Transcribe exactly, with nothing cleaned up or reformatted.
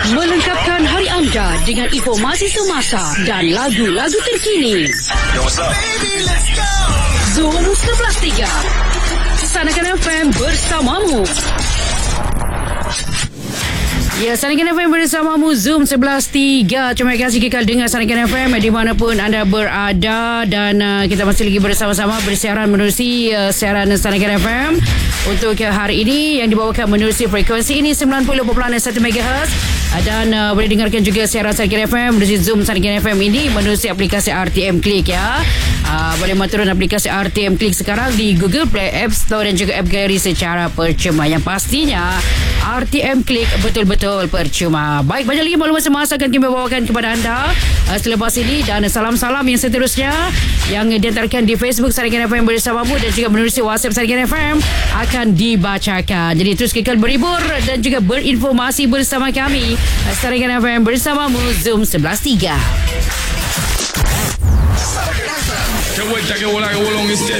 Melengkapkan hari anda dengan informasi semasa dan lagu-lagu terkini. Yo, what's up? Baby, let's go. Zoom sebelas tiga. Sanakan F M bersamamu. Ya, Sanakan F M bersamamu Zoom sebelas tiga. Terima kasih kekal dengar Sanakan F M di manapun anda berada. Dan uh, kita masih lagi bersama-sama bersiaran menerusi uh, siaran Sanakan F M untuk uh, hari ini yang dibawakan menerusi frekuensi ini sembilan puluh perpuluhan satu megahertz. Dan uh, boleh dengarkan juga siaran Sanakan F M menerusi Zoom Sanakan F M ini menerusi aplikasi R T M Click ya. Uh, boleh menturun aplikasi R T M Click sekarang di Google Play, App Store dan juga App Gallery secara percuma. Yang pastinya R T M Click betul-betul percuma. Baik, banyak lagi maklumat semasa akan kami bawakan kepada anda uh, selepas ini. Dan salam-salam yang seterusnya yang diantarkan di Facebook Sanakan F M bersamamu dan juga menerusi WhatsApp Sanakan F M akan dibacakan. Jadi terus kekal berhibur dan juga berinformasi bersama kami. Sanakan F M bersamamu Zoom sebelas tiga. Can't wait, I can walk like a wall on his